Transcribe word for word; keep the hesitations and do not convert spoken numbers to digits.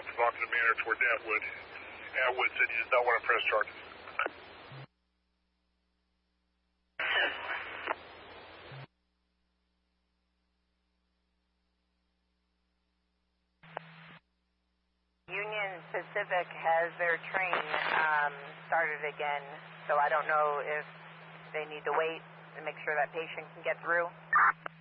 in a provocative manner toward Atwood. Atwood said he does not want to press charges. Union Pacific has their train um, started again, so I don't know if they need to wait and make sure that patient can get through.